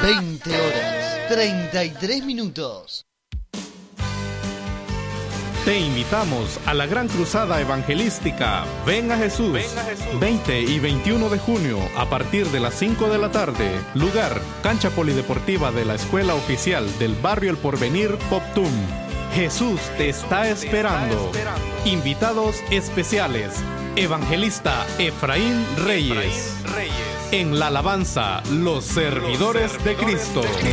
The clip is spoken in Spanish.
20 horas, 33 minutos. Te invitamos a la gran cruzada evangelística Ven a Jesús, 20 y 21 de junio a partir de las 5 de la tarde. Lugar, cancha polideportiva de la Escuela Oficial del Barrio El Porvenir, Poptum. Jesús te está esperando. Invitados especiales, evangelista Efraín Reyes. En la alabanza, los servidores de Cristo.